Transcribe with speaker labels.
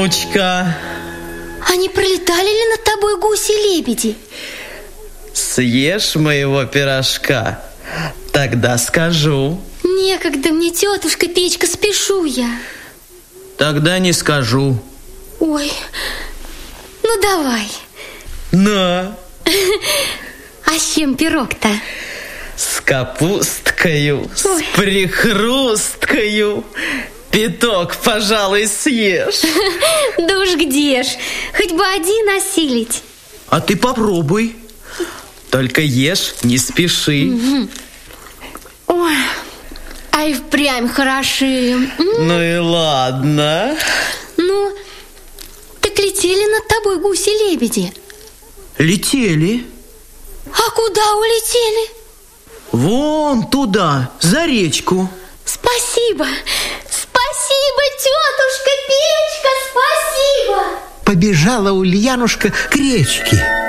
Speaker 1: внучка.
Speaker 2: А не пролетали ли над тобой гуси-лебеди?
Speaker 1: Съешь моего пирожка, тогда скажу.
Speaker 2: Некогда мне, тетушка Печка, спешу я.
Speaker 1: Тогда не скажу.
Speaker 2: Ой, ну давай.
Speaker 1: На.
Speaker 2: А с чем пирог-то?
Speaker 1: С капусткою,
Speaker 2: Ой.
Speaker 1: с прихрусткою. Пяток, пожалуй, съешь.
Speaker 2: Да уж где ж, хоть бы один осилить.
Speaker 1: А ты попробуй. Только ешь, не спеши.
Speaker 2: Ой, а и впрямь хороши.
Speaker 1: Ну и ладно.
Speaker 2: Ну, так летели над тобой гуси-лебеди?
Speaker 1: Летели.
Speaker 2: А куда улетели?
Speaker 1: Вон туда, за речку.
Speaker 2: Спасибо, спасибо, тетушка Печка, спасибо.
Speaker 3: Побежала Ульянушка к речке.